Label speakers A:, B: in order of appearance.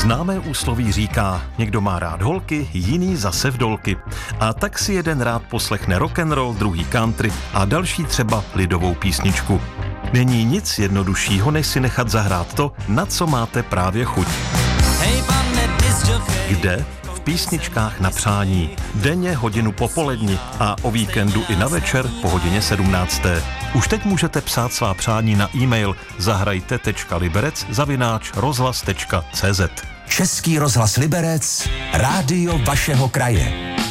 A: Známé úsloví říká, někdo má rád holky, jiný zase vdolky. A tak si jeden rád poslechne rock'n'roll, druhý country a další třeba lidovou písničku. Není nic jednoduššího, než si nechat zahrát to, na co máte právě chuť. Kde? V písničkách na přání. Denně hodinu popoledni a o víkendu i na večer po hodině 17. Už teď můžete psát svá přání na e-mail zahrajte.liberec@rozhlas.cz.
B: Český rozhlas Liberec, rádio vašeho kraje.